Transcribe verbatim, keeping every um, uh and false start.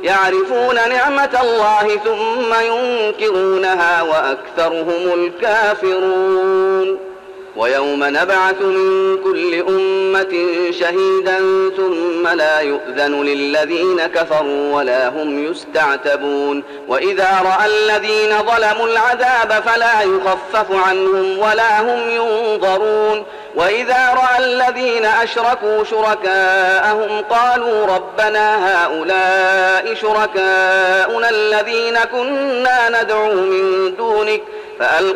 يعرفون نعمة الله ثم ينكرونها وأكثرهم الكافرون ويوم نبعث من كل أمة شهيدا ثم لا يؤذن للذين كفروا ولا هم يستعتبون وإذا رأى الذين ظلموا العذاب فلا يخفف عنهم ولا هم ينظرون وإذا رأى الذين أشركوا شركاءهم قالوا ربنا هؤلاء شركاؤنا الذين كنا ندعو من دونك فألقوا